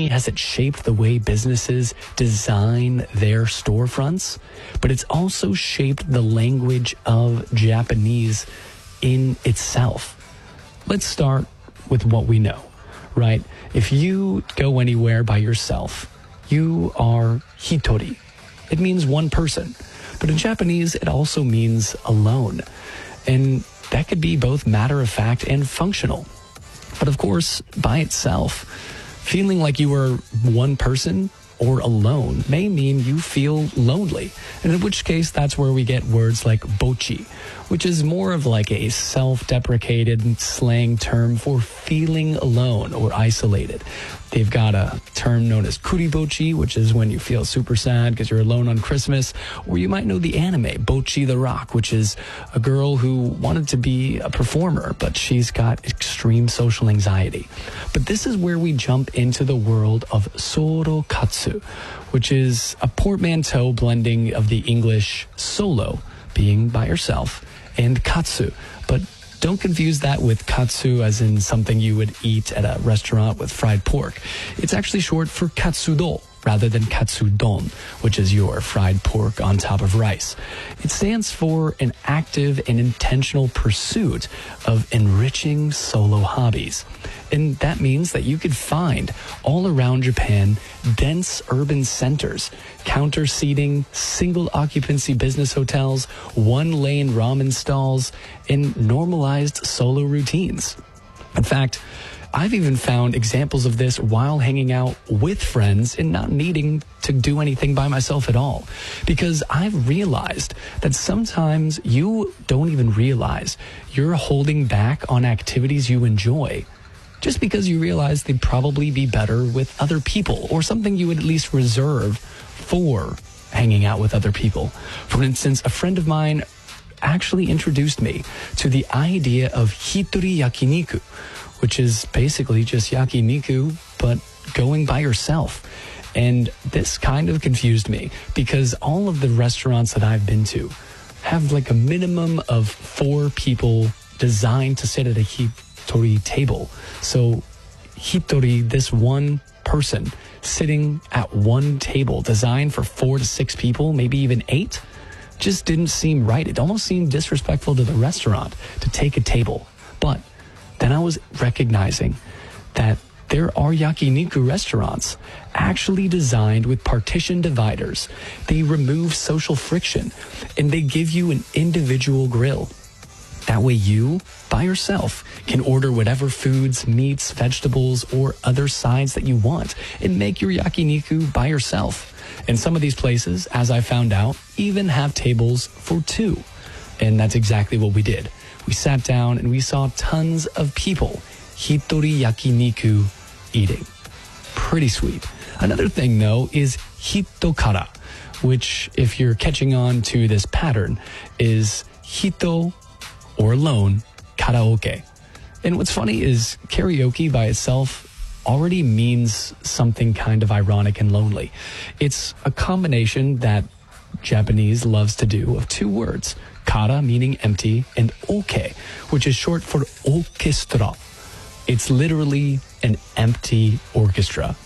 only has it shaped the way businesses design their storefronts, but it's also shaped the language of Japanese in itself. Let's start with what we know, right? If you go anywhere by yourself, you are hitori. It means one person. But in Japanese, it also means alone. And that could be both matter-of-fact and functional. But of course, by itself, feeling like you are one person or alone may mean you feel lonely. And in which case, that's where we get words like bochi, which is more of like a self-deprecated slang term for feeling alone or isolated. They've got a term known as kuribochi, which is when you feel super sad because you're alone on Christmas. Or you might know the anime, Bocchi the Rock, which is a girl who wanted to be a performer, but she's got extreme social anxiety. But this is where we jump into the world of sorokatsu, which is a portmanteau blending of the English solo, being by yourself, and katsu. But don't confuse that with katsu as in something you would eat at a restaurant with fried pork. It's actually short for katsudo rather than katsudon, which is your fried pork on top of rice. It stands for an active and intentional pursuit of enriching solo hobbies. And that means that you could find all around Japan dense urban centers, counter seating, single occupancy business hotels, one-lane ramen stalls, and normalized solo routines. In fact, I've even found examples of this while hanging out with friends and not needing to do anything by myself at all. Because I've realized that sometimes you don't even realize you're holding back on activities you enjoy just because you realize they'd probably be better with other people, or something you would at least reserve for hanging out with other people. For instance, a friend of mine actually introduced me to the idea of hitori yakiniku, which is basically just yakiniku, but going by yourself. And this kind of confused me because all of the restaurants that I've been to have like a minimum of 4 people designed to sit at a hitori table. So hitori, this one person sitting at one table designed for 4 to 6 people, maybe even 8, just didn't seem right. It almost seemed disrespectful to the restaurant to take a table. But then I was recognizing that there are yakiniku restaurants actually designed with partition dividers. They remove social friction and they give you an individual grill. That way you, by yourself, can order whatever foods, meats, vegetables, or other sides that you want and make your yakiniku by yourself. And some of these places, as I found out, even have tables for 2. And that's exactly what we did. We sat down and we saw tons of people hitori yakiniku eating. Pretty sweet. Another thing, though, is hitokara, which, if you're catching on to this pattern, is hito or alone karaoke. And what's funny is karaoke by itself already means something kind of ironic and lonely. It's a combination that Japanese loves to do of 2 words. Kara, meaning empty, and oke, which is short for orchestra. It's literally an empty orchestra.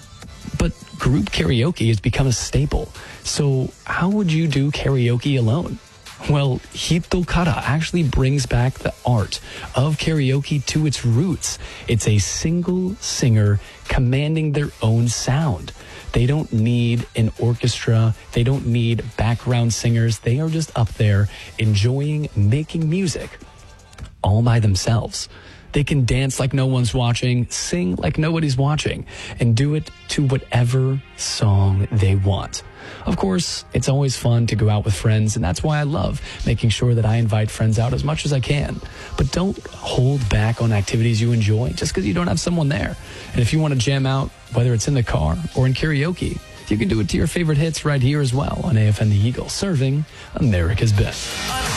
But group karaoke has become a staple. So how would you do karaoke alone? Well, hitokara actually brings back the art of karaoke to its roots. It's a single singer commanding their own sound. They don't need an orchestra. They don't need background singers. They are just up there enjoying making music all by themselves. They can dance like no one's watching, sing like nobody's watching, and do it to whatever song they want. Of course, it's always fun to go out with friends, and that's why I love making sure that I invite friends out as much as I can. But don't hold back on activities you enjoy just because you don't have someone there. And if you want to jam out, whether it's in the car or in karaoke, you can do it to your favorite hits right here as well on AFN The Eagle, serving America's best.